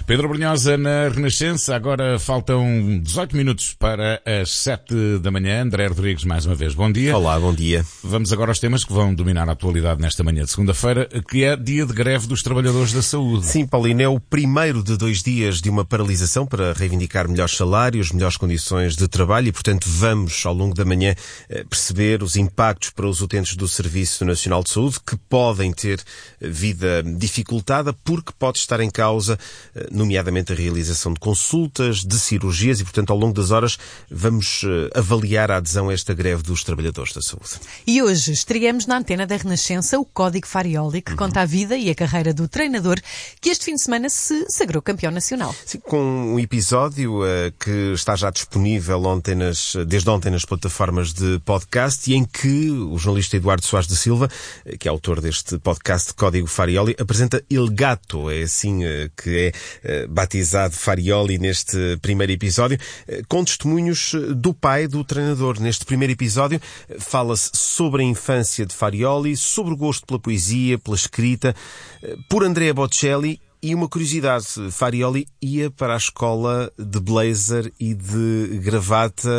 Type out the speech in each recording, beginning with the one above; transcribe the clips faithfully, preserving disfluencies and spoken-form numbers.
Pedro Brunhosa na Renascença. Agora faltam dezoito minutos para as sete da manhã. André Rodrigues, mais uma vez, bom dia. Olá, bom dia. Vamos agora aos temas que vão dominar a atualidade nesta manhã de segunda-feira, que é dia de greve dos trabalhadores da saúde. Sim, Paulino, é o primeiro de dois dias de uma paralisação para reivindicar melhores salários, melhores condições de trabalho e, portanto, vamos, ao longo da manhã, perceber os impactos para os utentes do Serviço Nacional de Saúde, que podem ter vida dificultada porque pode estar em causa, nomeadamente, a realização de consultas, de cirurgias e, portanto, ao longo das horas vamos avaliar a adesão a esta greve dos trabalhadores da saúde. E hoje estreamos na antena da Renascença o Código Farioli, que uhum. conta a vida e a carreira do treinador que este fim de semana se sagrou campeão nacional. Sim, com um episódio uh, que está já disponível ontem nas, desde ontem nas plataformas de podcast e em que o jornalista Eduardo Soares da Silva, que é autor deste podcast Código Farioli, apresenta Il Gatto, é assim uh, que é uh, batizado Farioli neste primeiro episódio, uh, com testemunhos do pai do treinador. Neste primeiro episódio uh, fala-se sobre a infância de Farioli, sobre o gosto pela poesia, pela escrita, uh, por Andrea Bocelli. E uma curiosidade, Farioli ia para a escola de blazer e de gravata.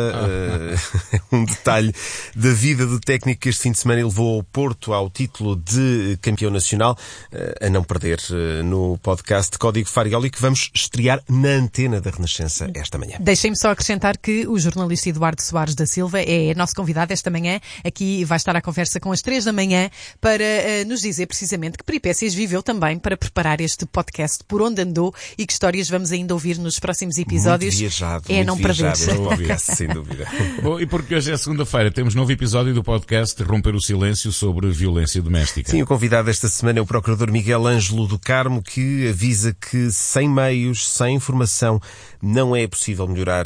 Ah. Uh, um detalhe da vida do técnico que este fim de semana levou ao Porto ao título de campeão nacional, uh, a não perder uh, no podcast Código Farioli, que vamos estrear na antena da Renascença esta manhã. Deixem-me só acrescentar que o jornalista Eduardo Soares da Silva é nosso convidado esta manhã. Aqui vai estar à conversa com as três da manhã para uh, nos dizer precisamente que peripécias viveu também para preparar este podcast. Por onde andou e que histórias vamos ainda ouvir nos próximos episódios. Muito viajado, é muito não viajado perder. este podcast, sem dúvida. Bom, e porque hoje é segunda-feira, temos novo episódio do podcast Romper o Silêncio sobre violência doméstica. Sim, o convidado esta semana é o procurador Miguel Ângelo do Carmo, que avisa que sem meios, sem informação, não é possível melhorar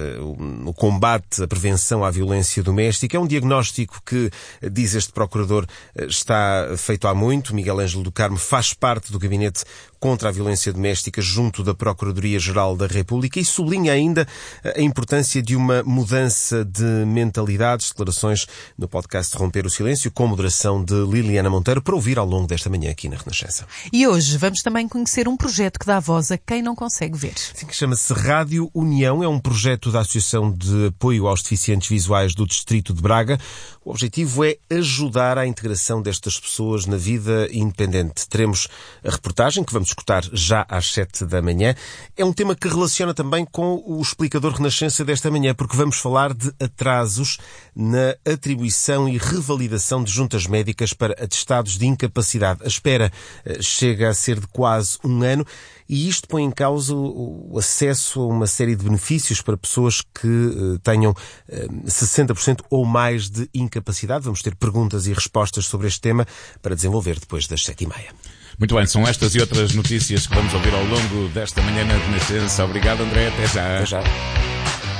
uh, o combate, a prevenção à violência doméstica. É um diagnóstico que, diz este procurador, está feito há muito. Miguel Ângelo do Carmo faz parte do gabinete contra a violência doméstica junto da Procuradoria-Geral da República e sublinha ainda a importância de uma mudança de mentalidades. Declarações no podcast Romper o Silêncio, com moderação de Liliana Monteiro, para ouvir ao longo desta manhã aqui na Renascença. E hoje vamos também conhecer um projeto que dá voz a quem não consegue ver. Sim, que chama-se Rádio União. É um projeto da Associação de Apoio aos Deficientes Visuais do Distrito de Braga. O objetivo é ajudar à integração destas pessoas na vida independente. Teremos a reportagem que vamos escutar já às sete da manhã. É um tema que relaciona também com o explicador Renascença desta manhã, porque vamos falar de atrasos na atribuição e revalidação de juntas médicas para atestados de incapacidade. A espera chega a ser de quase um ano e isto põe em causa o acesso a uma série de benefícios para pessoas que tenham sessenta por cento ou mais de incapacidade. Vamos ter perguntas e respostas sobre este tema para desenvolver depois das sete e meia. Muito bem, são estas e outras notícias que vamos ouvir ao longo desta manhã na Renascença. Obrigado, André. Até já. Até já.